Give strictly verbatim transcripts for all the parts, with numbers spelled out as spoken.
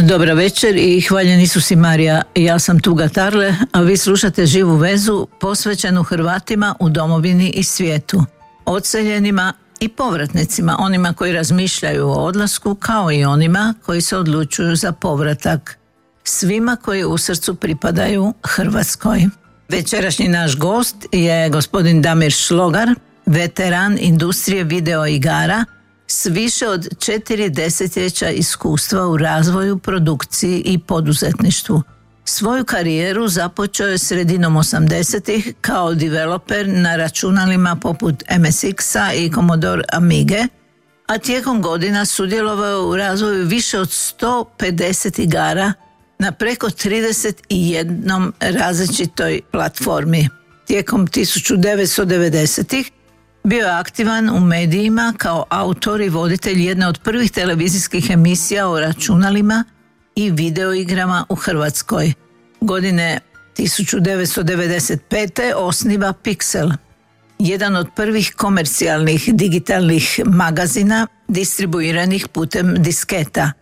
Dobra večer i hvaljen Isus i Marija. Ja sam Tuga Tarle, a vi slušate Živu vezu posvećenu Hrvatima u domovini i svijetu, odseljenima i povratnicima, onima koji razmišljaju o odlasku kao i onima koji se odlučuju za povratak, svima koji u srcu pripadaju Hrvatskoj. Večerašnji naš gost je gospodin Damir Šlogar, veteran industrije video igara s više od četiri desetljeća iskustva u razvoju, produkciji i poduzetništvu. Svoju karijeru započeo je sredinom osamdesetih kao developer na računalima poput em es iksa i Commodore Amige, a tijekom godina sudjelovao u razvoju više od sto pedeset igara na preko trideset jedan različitoj platformi. Tijekom tisuću devetsto devedesetih bio je aktivan u medijima kao autor i voditelj jedne od prvih televizijskih emisija o računalima i videoigrama u Hrvatskoj. Godine tisuću devetsto devedeset pete osniva Pixel, jedan od prvih komercijalnih digitalnih magazina distribuiranih putem disketa,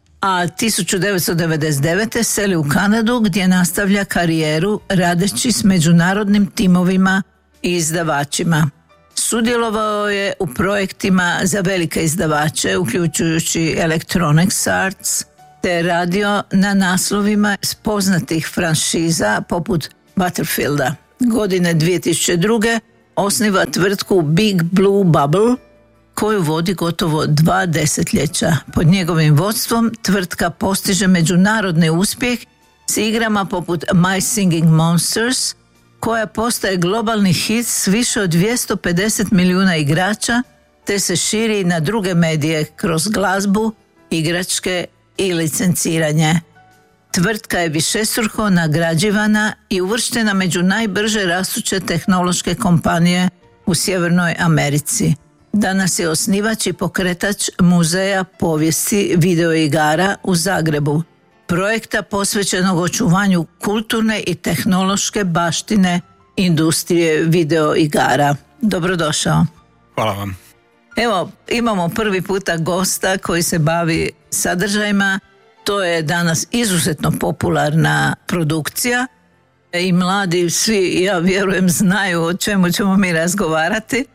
a tisuću devetsto devedeset devete seli u Kanadu gdje nastavlja karijeru radeći s međunarodnim timovima i izdavačima. Sudjelovao je u projektima za velike izdavače, uključujući Electronic Arts, te radio na naslovima s poznatih franšiza poput Battlefielda. Godine dvije tisuće druge osniva tvrtku Big Blue Bubble, koju vodi gotovo dva desetljeća. Pod njegovim vodstvom tvrtka postiže međunarodni uspjeh s igrama poput My Singing Monsters, koja postaje globalni hit s više od dvjesto pedeset milijuna igrača, te se širi na druge medije kroz glazbu, igračke i licenciranje. Tvrtka je višestruko nagrađivana i uvrštena među najbrže rastuće tehnološke kompanije u Sjevernoj Americi. Danas je osnivač i pokretač Muzeja povijesti videoigara u Zagrebu, projekta posvećenog očuvanju kulturne i tehnološke baštine industrije videoigara. Dobrodošao. Hvala vam. Evo, imamo prvi puta gosta koji se bavi sadržajima. To je danas izuzetno popularna produkcija i mladi svi, ja vjerujem, znaju o čemu ćemo mi razgovarati.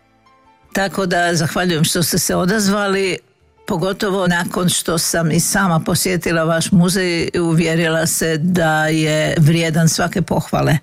Tako da zahvaljujem što ste se odazvali, pogotovo nakon što sam i sama posjetila vaš muzej i uvjerila se da je vrijedan svake pohvale.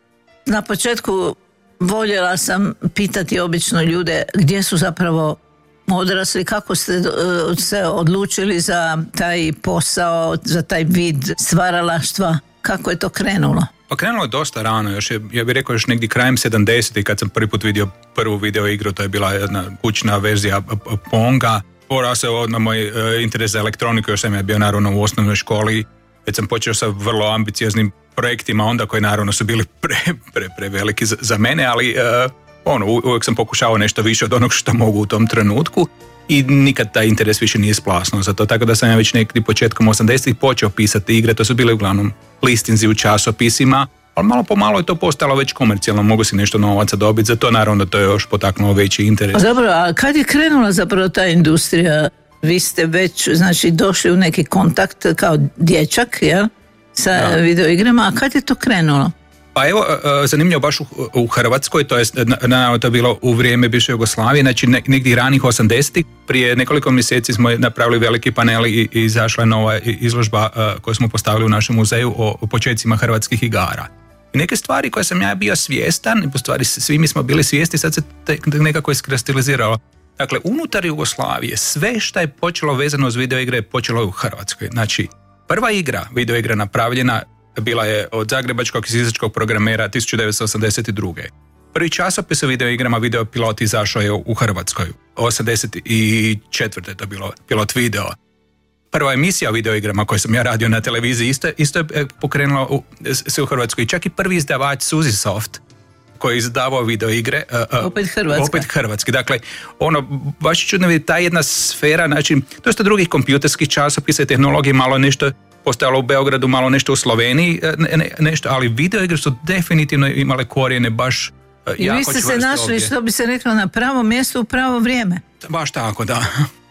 Na početku voljela sam pitati obično ljude gdje su zapravo odrasli, kako ste uh, se odlučili za taj posao, za taj vid stvaralaštva, kako je to krenulo? Pa krenulo je dosta rano, još je, ja bih rekao još negdje krajem sedamdesetih kad sam prvi put vidio prvu video igru, to je bila jedna kućna verzija Ponga. Porasao na moj uh, interes za elektroniku, još sam ja bio naravno u osnovnoj školi, već sam počeo sa vrlo ambicioznim projektima onda koji naravno su bili pre, pre, pre veliki za, za mene, ali uh, ono, uvijek sam pokušao nešto više od onog što mogu u tom trenutku i nikad taj interes više nije splasnuo za to, tako da sam ja već nekdy početkom osamdesetih počeo pisati igre, to su bile uglavnom listinzi u časopisima, ali malo po malo je to postalo već komercijalno, mogu si nešto novaca dobiti, za to naravno to je još potaknulo veći interes. Zapravo, a kad je krenula zapravo ta industrija? Vi ste već, znači, došli u neki kontakt kao dječak, jel? Sa da. videoigrama, a kad je to krenulo? Pa evo, zanimljivo baš u, u Hrvatskoj, to je, naravno to je bilo u vrijeme bivše Jugoslavije, znači negdje ranih osamdesetih, prije nekoliko mjeseci smo napravili veliki panel i, i izašla je nova izložba koju smo postavili u našem muzeju o, o počecima hrvatskih igara. I neke stvari koje sam ja bio svjestan, i po stvari svi mi smo bili svijesti, sad se te, nekako iskristaliziralo. Dakle, unutar Jugoslavije sve što je počelo vezano uz videoigre je počelo u Hrvatskoj. Znači, prva igra, videoigra napravljena, bila je od zagrebačkog i sisačkog programera tisuću devetsto osamdeset druge. Prvi časopis o videoigrama Videopilot izašao je u Hrvatskoj. osamdeset četvrte je to bilo Pilot Video. Prva emisija o videoigrama koju sam ja radio na televiziji isto, isto je pokrenula u, se u Hrvatskoj. Čak i prvi izdavač Suzisoft koji je izdavao videoigre. Uh, opet Hrvatska. Opet hrvatski. Dakle, ono, baš čudno je ta jedna sfera, znači, dosta drugih kompjuterskih časopisa i tehnologije, malo nešto postojalo u Beogradu, malo nešto u Sloveniji, ne, ne, nešto, ali videoigre su definitivno imale korijene baš uh, I jako vi ste čvrsto se našli, ovdje. Što bi se reklo, na pravo mjesto u pravo vrijeme. Baš tako, da.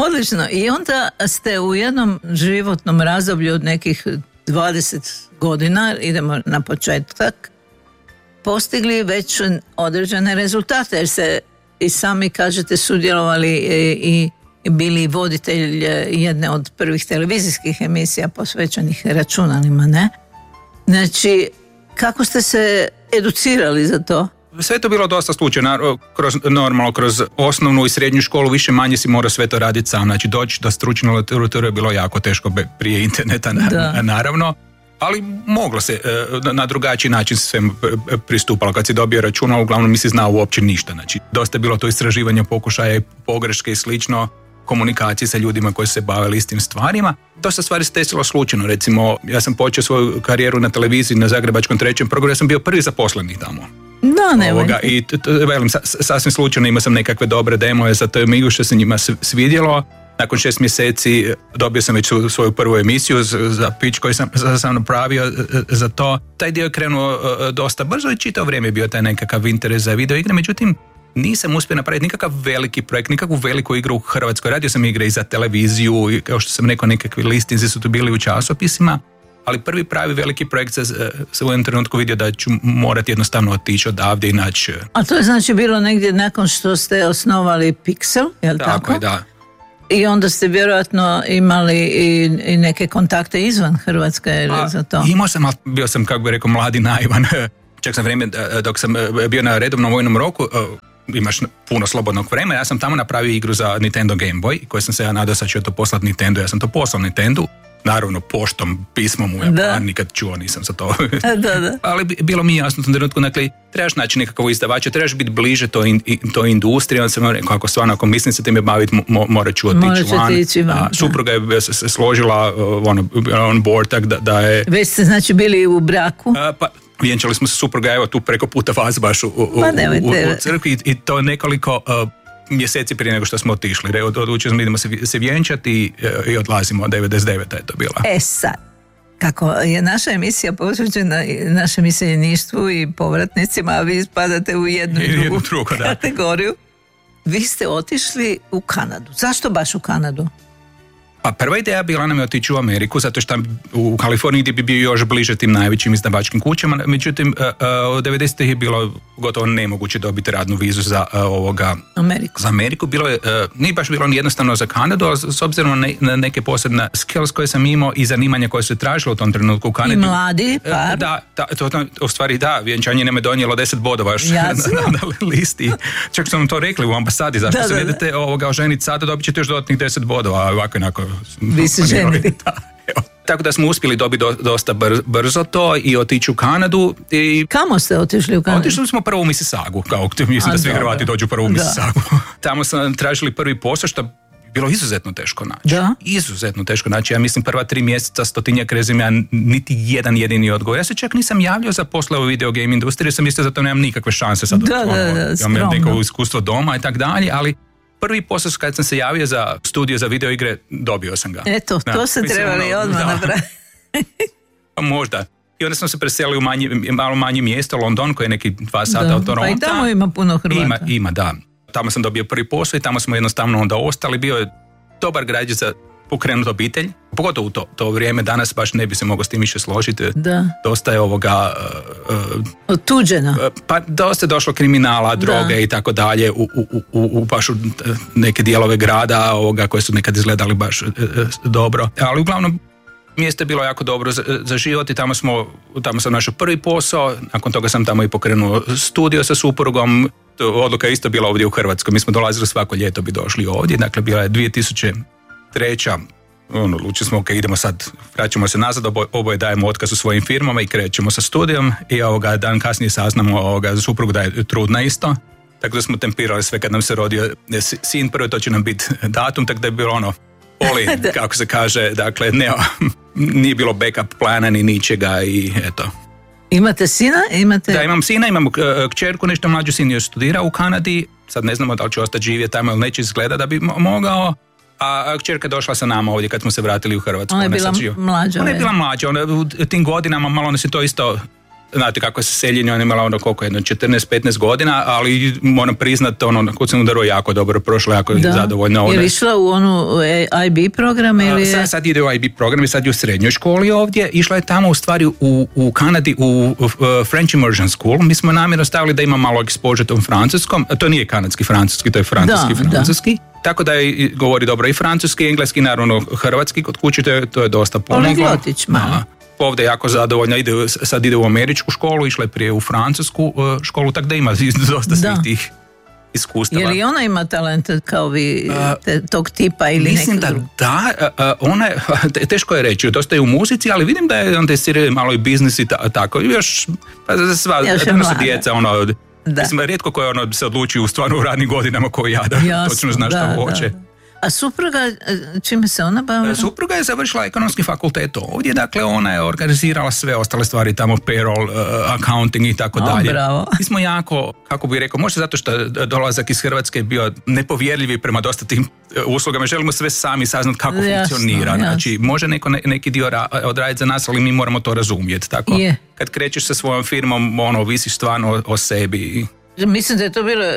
Odlično. I onda ste u jednom životnom razdoblju od nekih dvadeset godina, idemo na početak, postigli već određene rezultate, jer se i sami kažete sudjelovali i, i bili voditelj jedne od prvih televizijskih emisija posvećenih računalima, ne? Znači, kako ste se educirali za to? Sve je to bilo dosta slučajno, kroz, normalno kroz osnovnu i srednju školu više manje si mora sve to raditi sam, znači doći do stručne literature je bilo jako teško prije interneta, na, naravno, ali moglo se, na drugačiji način se sve pristupalo. Kad si dobio računalo, uglavnom nisi znao uopće ništa, znači dosta je bilo to istraživanje, pokušaja i pogreške i slično, komunikacije sa ljudima koji se bavili istim stvarima. Dosta stvari se desilo slučajno, recimo ja sam počeo svoju karijeru na televiziji na Zagrebačkom trećem programu, ja sam bio prvi zaposleni tamo. Da, ne Ovoga, i t, t, velim, sa, sasvim slučajno imao sam nekakve dobre demoje za to je što se njima svidjelo. Nakon šest mjeseci dobio sam već svoju prvu emisiju za pitch koji sam, sam napravio za to. Taj dio je krenuo dosta brzo i čitavo vrijeme je bio taj nekakav interes za video igre, međutim nisam uspio napraviti nikakav veliki projekt, nikakvu veliku igru u Hrvatskoj. Radio sam igre i za televiziju i kao što sam rekao, nekakvi listinzi su tu bili u časopisima. Ali prvi pravi veliki projekt se, se u jednom trenutku vidio da ću morati jednostavno otići odavde i naći. A to je znači bilo negdje nakon što ste osnovali Pixel, je li tako? Tako je, da. I onda ste vjerojatno imali i, i neke kontakte izvan Hrvatske A, za to? Imao sam, ali bio sam, kako bi rekao, mladi naivan. Čak sam vrijeme, dok sam bio na redovnom vojnom roku, imaš puno slobodnog vremena, ja sam tamo napravio igru za Nintendo Game Boy, koju sam se ja nadao sad ću to poslati Nintendo, ja sam to poslao Nintendo. Naravno, poštom, pismom u Japan, nikad čuo nisam za to. Da, da. Ali bilo mi jasno u tom trenutku, dakle, trebaš naći nekakvog izdavača, trebaš biti bliže toj, in, toj industriji, on se mora, kako stvarno, ako mislim se time baviti, mo, morat ću otići van. Ići van. A, supruga je se složila ono, on board, tak da, da je... Već ste znači bili u braku? A, pa, vjenčali smo se supruga, evo tu preko puta vas baš u, u, pa u, u, u crkvi i, i to nekoliko... Uh, mjeseci prije nego što smo otišli. Odlučili smo idemo se, se vjenčati i, i odlazimo od devedeset devete je to bila. E sad, kako je naša emisija posvećena našem iseljeništvu i povratnicima, a vi spadate u jednu i drugu, jednu drugu kategoriju, vi ste otišli u Kanadu. Zašto baš u Kanadu? Pa prva ideja bila nam je otići u Ameriku, zato što u Kaliforniji gdje bi bio još bliže tim najvećim izdavačkim kućama, međutim u devedesetih je bilo gotovo nemoguće dobiti radnu vizu za ovoga Ameriku. Za Ameriku. Bilo je, nije baš bilo jednostavno za Kanadu, ali s obzirom na, na neke posebne skills koje sam imao i zanimanja koje se tražilo u tom trenutku u Kanadi. I mladi par. Da, da to, to, u stvari da, vjenčanje nam je donijelo deset bodova još na, na, na listi. Čak su nam to rekli u ambasadi, zašto da, se da, idete ovoga oženiti sada, dobit ćete još dodatnih deset bodova, a ovako inako vi se ženili. Tako da smo uspjeli dobiti do, dosta brzo, brzo to i otići u Kanadu. I... Kamo ste otišli u Kanadu? Otišli smo prvo u Mississagu, kao mislim a, da svi Hrvati dođu prvo u Mississagu. Tamo smo tražili prvi posao, što bilo izuzetno teško naći. Da? Izuzetno teško naći. Ja mislim prva tri mjeseca, stotinjak rezimea, niti jedan jedini odgovor. Ja se čak nisam javljao za posle u video game industriji, jer sam mislio da to nemam nikakve šanse sad. Da, ono, da, da, imam neko iskustvo doma i tak dalje, ali prvi posao kad sam se javio za studio za video igre, dobio sam ga. Eto, to da, se trebali ono, odmah napraviti. Pa možda. I onda smo se preselili u manji, malo manje mjesto, London, koji je neki dva sata da, od Toronta. Pa i tamo ima puno Hrvata. Ima, ima, da. Tamo sam dobio prvi posao i tamo smo jednostavno onda ostali. Bio je dobar grad za pokrenuti obitelj. Pogotovo u to, to vrijeme, danas baš ne bi se mogao s tim više složiti. Da. Dosta je ovoga... Uh, otuđeno. Pa dosta je došlo kriminala, droge da. I tako dalje u, u, u, u baš u neke dijelove grada ovoga koje su nekad izgledali baš uh, dobro. Ali uglavnom mjesto je bilo jako dobro za, za život i tamo smo, tamo sam našao prvi posao, nakon toga sam tamo i pokrenuo studio sa suprugom. Odluka je isto bila ovdje u Hrvatskoj. Mi smo dolazili svako ljeto bi došli ovdje, dakle bila je dvije tisuće treća. Ono, odlučili smo, ok, idemo sad, vraćamo se nazad, oboje, oboje dajemo otkaz u svojim firmama i krećemo sa studijom i ovoga, dan kasnije saznamo ovoga, za suprugu da je trudna isto. Tako da smo tempirali sve kad nam se rodio sin, prvo to će nam biti datum, tako da je bilo ono, oli, kako se kaže, dakle, ne, nije bilo backup plana ni ničega i eto. Imate sina? Imate... Da, imam sina, imam kćerku, nešto mlađu, sin još studira u Kanadi, sad ne znamo da li će ostati živjeti tamo ili neće, izgleda da bi mogao. A kćerka je došla sa nama ovdje kad smo se vratili u Hrvatsku. Ona je bila mlađa. Ona je bila mlađa, ona u tim godinama malo ne se to isto znate kako se seljenje, ona imala ono koliko jedno četrnaest petnaest godina, ali moram priznat, ono, kod sam udarao jako dobro, prošlo jako da. zadovoljno. Je li išla u onu I B program ili je... Sad, sad ide u I B program i sad je u srednjoj školi ovdje. Išla je tamo u stvari u, u Kanadi u, u French Immersion School. Mi smo namjerno stavili da ima malo exposure tom francuskom. To nije kanadski francuski, to je francuski da, francuski. Da. Tako da je, govori dobro i francuski, engleski, naravno hrvatski kod kuće, to je, to je dosta pomoglo. Poliglotić malo. Ovdje je jako zadovoljna, ide, sad ide u američku školu, išla je prije u francusku školu, tako da ima dosta svih tih iskustava. Je li ona ima talent kao vi te, tog tipa ili mislim nekog? Mislim da da, ona je, teško je reći, dosta je u muzici, ali vidim da je on testirao malo i biznis i ta, tako, još, pa sva, još je mlada. Djeca, ono, da. Mislim, rijetko koje ono se odluči u stvarno u radnim godinama koji ja da Jasno, točno zna šta hoće. Da. A supruga, čime se ona bavila? Supruga je završila ekonomski fakultet ovdje, dakle ona je organizirala sve ostale stvari tamo, payroll, uh, accounting i tako dalje. Bravo. Mi smo jako, kako bih rekao, možda zato što dolazak iz Hrvatske je bio nepovjerljivi prema dosta tim uslugama, želimo sve sami saznat kako jasno, funkcionira. Jasno. Znači, može neko, ne, neki dio ra- odraditi za nas, ali mi moramo to razumjeti. Tako, je. Kad krećeš sa svojom firmom, ono, visiš stvarno o, o sebi. Mislim da je to bilo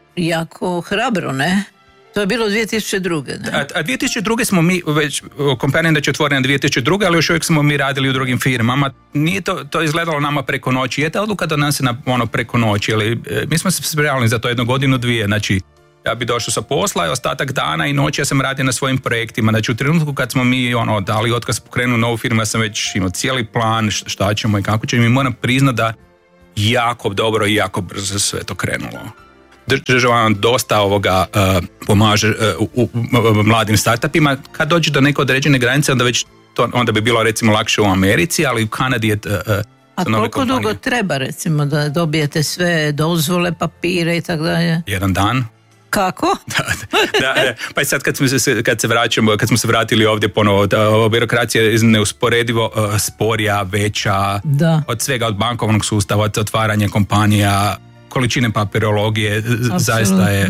jako hrabro, ne? To je bilo dvije tisuće druge. Ne? A, a dvije tisuće druge smo mi, već kompanija da će otvorena dvije tisuće druge, ali još uvijek smo mi radili u drugim firmama. Nije to, to izgledalo nama preko noći. Je ta odluka donese na ono preko noći, ali mi smo se spremali za to jednu godinu, dvije. Znači, ja bi došao sa posla i ostatak dana i noći ja sam radio na svojim projektima. Znači, u trenutku kad smo mi ono, dali otkaz, pokrenuo novu firmu, ja sam već imao cijeli plan šta ćemo i kako ćemo. I moram priznati da jako dobro i jako brzo sve to krenulo. Država vam dosta ovoga uh, pomaže uh, u, u, u mladim startupima. Kad dođe do neke određene granice, onda već to, onda bi bilo recimo lakše u Americi, ali u Kanadi je uh, a koliko dugo treba recimo da dobijete sve dozvole, papire i tako dalje? Jedan dan. Kako? Da, da, da. Pa i sad kad smo se, kad se vraćamo, kad smo se vratili ovdje ponovo, ta birokracija je neusporedivo uh, sporija, veća, da. Od svega, od bankovnog sustava, od otvaranja kompanija, količine papirologije. Absolut, zaista je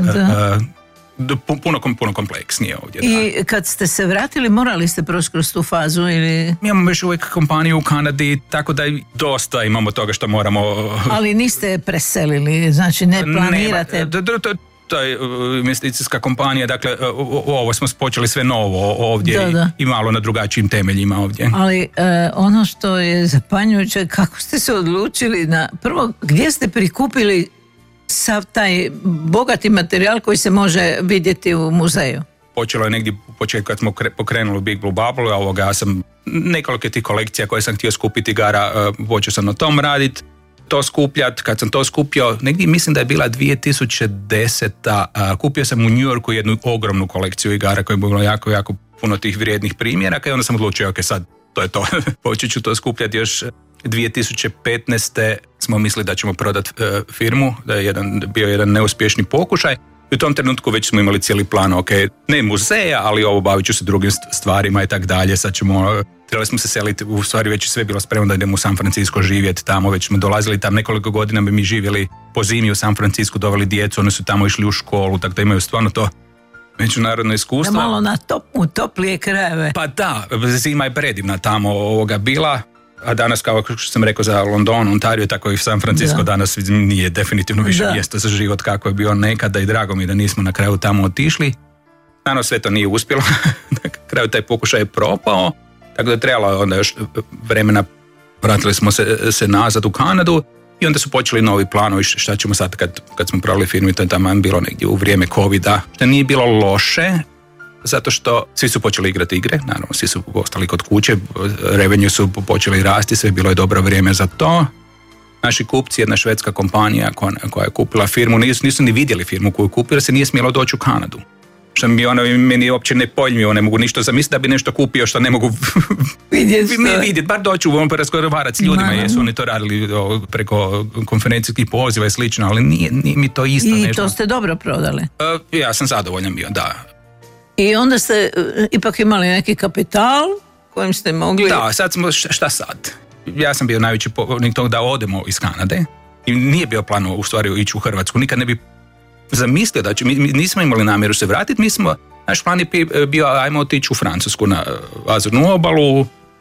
uh, puno, puno kompleksnije ovdje. I da. Kad ste se vratili, morali ste proći kroz tu fazu ili... Mi imamo još uvijek kompaniju u Kanadi, tako da dosta imamo toga što moramo... Ali niste preselili, znači ne planirate... Nema, to je investicijska kompanija, dakle ovo smo počeli sve novo ovdje da, da. I malo na drugačijim temeljima ovdje. Ali uh, ono što je zapanjujuće, kako ste se odlučili na prvo, gdje ste prikupili sav taj bogati materijal koji se može vidjeti u muzeju? Počelo je negdje u početku kad smo pokrenuli Big Blue Bubble, a ovoga ja sam nekoliko tih kolekcija koje sam htio skupiti igara, počeo sam na tom raditi. To skupljati, kad sam to skupio, negdje mislim da je bila dvije tisuće deseta. Uh, kupio sam u New Yorku jednu ogromnu kolekciju igara koja je bilo jako, jako puno tih vrijednih primjeraka i onda sam odlučio, ok, sad to je to. Počet ću to skupljati još dvije tisuće petnaeste. Smo mislili da ćemo prodati uh, firmu, da je jedan, bio jedan neuspješni pokušaj. I u tom trenutku već smo imali cijeli plan, ok, ne muzeja, ali ovo bavit ću se drugim stvarima i tak dalje. Sad ćemo, trebali smo se seliti, u stvari već sve bilo spremno da idemo u San Francisco živjeti tamo, već smo dolazili tam nekoliko godina, bi mi živjeli po zimi u San Francisco, doveli djecu, oni su tamo išli u školu, tako da imaju stvarno to međunarodno iskustvo. Da malo na top, u toplije krajeve. Pa da, zima je predivna tamo ovoga bila. A danas, kao što sam rekao za London, Ontario, tako i San Francisco, da. Danas nije definitivno više da. Mjesto za život kako je bio nekada i drago mi da nismo na kraju tamo otišli. Naravno, sve to nije uspjelo. Na kraju taj pokušaj je propao, tako da je trebalo onda još vremena, vratili smo se, se nazad u Kanadu i onda su počeli novi planovi šta ćemo sad kad, kad smo prodali firmu i to je tamo bilo negdje u vrijeme covida. Što nije bilo loše, zato što svi su počeli igrati igre, naravno svi su ostali kod kuće, revenue su počeli rasti, sve bilo je dobro vrijeme za to. Naši kupci, jedna švedska kompanija koja, koja je kupila firmu, nisu, nisu ni vidjeli firmu koju kupila, se nije smjelo doći u Kanadu. Što mi ono, meni uopće ne pojmio, ne mogu ništa zamisliti da bi nešto kupio što ne mogu vidjeti, ne vidjeti, bar doći u pa razgovarati s ljudima, no. Jesu oni to radili preko konferencijskih poziva i slično, ali nije, nije mi to isto. I nešto. To ste dobro prodali? Uh, ja sam zadovoljan bio, da. I onda ste ipak imali neki kapital kojim ste mogli... Da, sad smo, šta sad? Ja sam bio najveći pobornik toga da odemo iz Kanade i nije bio plan u stvari ići u Hrvatsku. Nikad ne bi zamislio da će, mi nismo imali namjeru se vratiti, mi smo, naš plan je bio ajmo otići u Francusku na Azurnu obalu,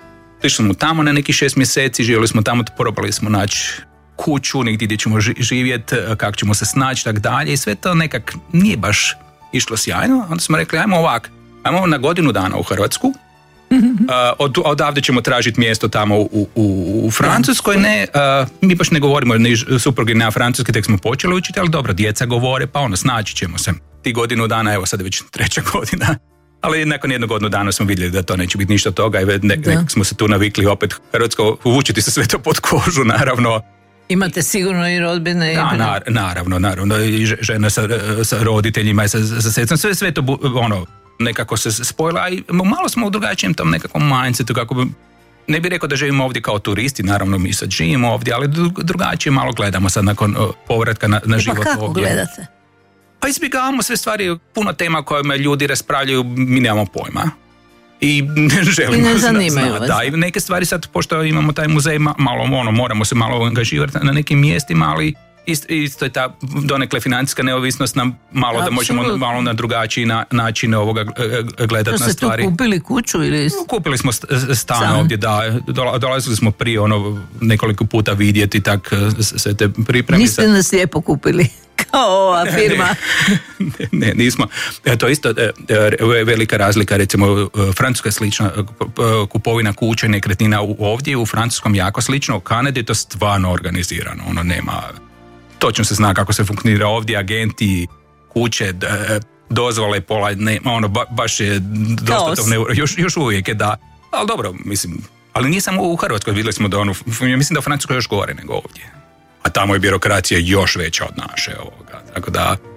Išli smo tamo na neki šest mjeseci, živjeli smo tamo, probali smo naći kuću, negdje gdje ćemo živjeti, kako ćemo se snaći, tak dalje. I sve to nekak nije baš išlo sjajno. Onda smo rekli, ajmo ovak, ajmo na godinu dana u Hrvatsku. Uh, od, odavde ćemo tražiti mjesto tamo u, u, u Francuskoj. Ne, uh, mi baš ne govorimo ni suprugi na francuski, tek smo počeli učiti, ali dobro, djeca govore, pa ono, snaći ćemo se. Ti godinu dana, evo sad je već treća godina. Ali nakon jednog godinu dana smo vidjeli da to neće biti ništa toga i ne, nek smo se tu navikli opet Hrvatsko, uvučiti se sve to pod kožu, naravno. Imate sigurno i rodbine? Da, i na, naravno, naravno, i žena sa, sa roditeljima i sa, sa secom, sve, sve to ono, nekako se spojila i malo smo u drugačijem tom nekakvom mindsetu, kako bi, ne bih rekao da živimo ovdje kao turisti, naravno mi sad živimo ovdje, ali drugačije malo gledamo sad nakon povratka na, na život ovdje. Pa kako gledate? Pa izbjegavamo sve stvari, puno tema kojima ljudi raspravljaju, mi nemamo pojma. I ne želimo. I ne zanimaju vas. Da, i neke stvari sad, pošto imamo taj muzej, malo ono, moramo se malo angažirati na nekim mjestima, ali isto, isto je ta donekle financijska neovisnost nam malo Absolut. Da možemo malo na drugačiji na, način ovoga gledati na stvari. To ste tu kupili kuću ili? Kupili smo stan ovdje, da, dolazili smo prije ono nekoliko puta vidjeti tak sve te pripreme. Niste nas lijepo kupili? Kao ova firma. Ne, ne, ne, nismo. To je isto velika razlika, recimo Francuska je slična, kupovina kuće, nekretnina ovdje, u Francuskom jako slično, u Kanadi je to stvarno organizirano, ono nema, točno se zna kako se funkcionira ovdje, agenti, kuće, dozvole, pola, ne, ono, ba, baš je dosta to, ne, još, još uvijek je da, ali dobro, mislim, ali nije samo u Hrvatskoj, vidjeli smo da ono, mislim da u Francuskoj još gore nego ovdje. A tamo je birokracija još veća od naše ovoga. Tako da